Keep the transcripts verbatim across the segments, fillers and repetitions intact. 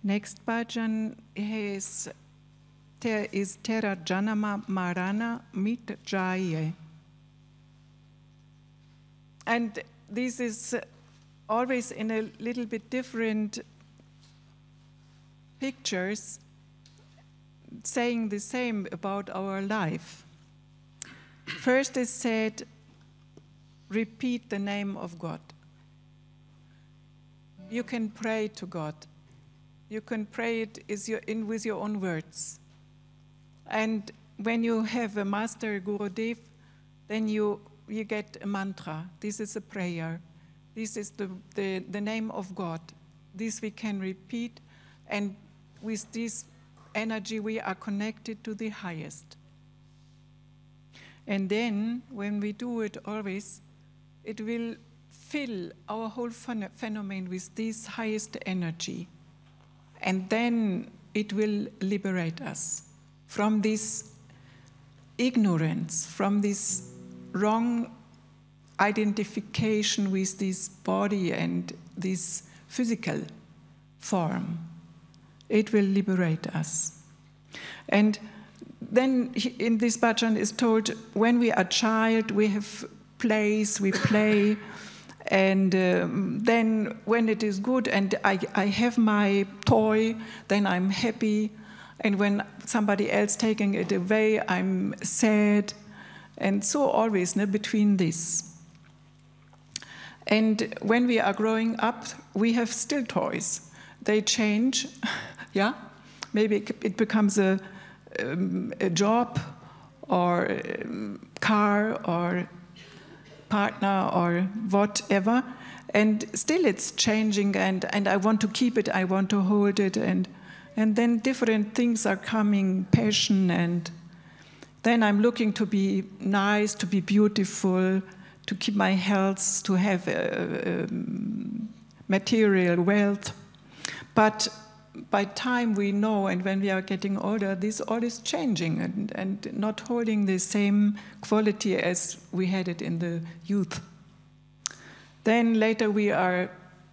Next bhajan is, there is Tera Janama Marana Mit Jaye. And this is always in a little bit different pictures, saying the same about our life. First is said, repeat the name of God. You can pray to God. You can pray it is your, in with your own words. And when you have a master, Gurudev, then you, you get a mantra. This is a prayer. This is the, the, the name of God. This we can repeat, and with this energy we are connected to the highest. And then, when we do it always, it will fill our whole phen phenomenon with this highest energy. And then it will liberate us from this ignorance, from this wrong identification with this body and this physical form. It will liberate us. And then in this bhajan is told, when we are a child, we have plays, we play, and um, then when it is good and I, I have my toy, then I'm happy. And when somebody else taking it away, I'm sad. And so always no, between this. And when we are growing up, we have still toys. They change, yeah? Maybe it becomes a, um, a job or a car or partner or whatever. And still it's changing, and, and I want to keep it, I want to hold it. And, and then different things are coming, passion, and then I'm looking to be nice, to be beautiful, to keep my health, to have uh, um, material wealth. But by time we know, and when we are getting older, this all is changing and, and not holding the same quality as we had it in the youth. Then later we are,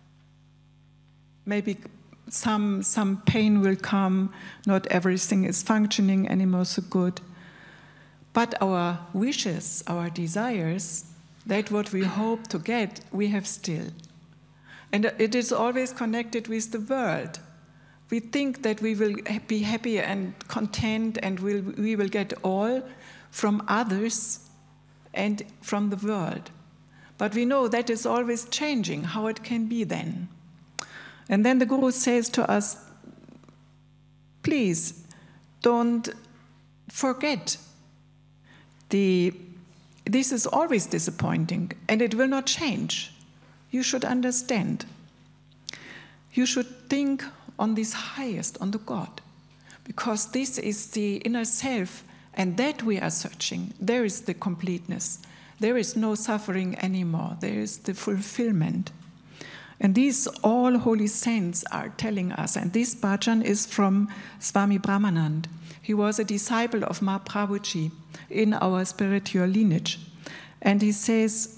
maybe some, some pain will come, not everything is functioning anymore so good. But our wishes, our desires, that what we hope to get, we have still. And it is always connected with the world. We think that we will be happy and content and we'll, we will get all from others and from the world. But we know that is always changing, how it can be then. And then the Guru says to us, please don't forget, the, this is always disappointing and it will not change. You should understand. You should think on this highest, on the God, because this is the inner self, and that we are searching. There is the completeness. There is no suffering anymore. There is the fulfillment. And these all holy saints are telling us, and this bhajan is from Swami Brahmanand. He was a disciple of Mahaprabhuji in our spiritual lineage. And he says,